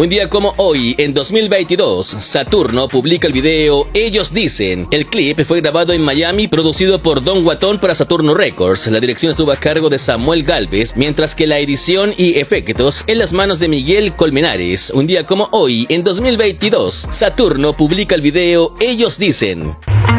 Un día como hoy, en 2022, Saturno publica el video Ellos Dicen. El clip fue grabado en Miami, producido por Don Guatón para Saturno Records. La dirección estuvo a cargo de Samuel Galvez, mientras que la edición y efectos en las manos de Miguel Colmenares. Un día como hoy, en 2022, Saturno publica el video Ellos Dicen.